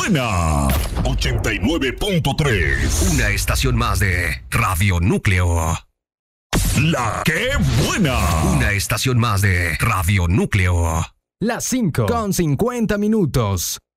buena! 89.3. Una estación más de Radio Núcleo. ¡La que buena! Una estación más de Radio Núcleo. Las 5:50 minutos.